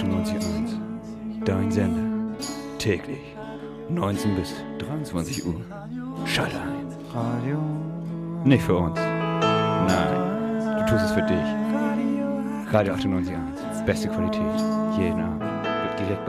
98.1. Dein Sender. Täglich. 19 bis 23 Uhr. Schalte ein. Radio. Nicht für uns. Nein, du tust es für dich. Radio 98.1. Beste Qualität. Jeden Abend. Wird direkt bei